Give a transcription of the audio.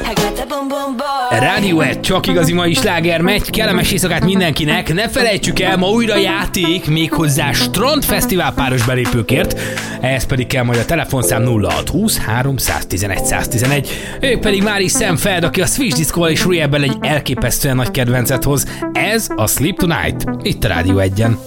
Rádió 1, csak igazi mai sláger megy, kellemes éjszakát mindenkinek, ne felejtsük el, ma újra játék, méghozzá Strandfesztivál páros belépőkért, ehhez pedig kell majd a telefonszám 0620 311 111, ők pedig már is Sam Feld, aki a Switch Disco-val és Rehab-el egy elképesztően nagy kedvencet hoz, ez a Sleep Tonight, itt a Rádió 1-en.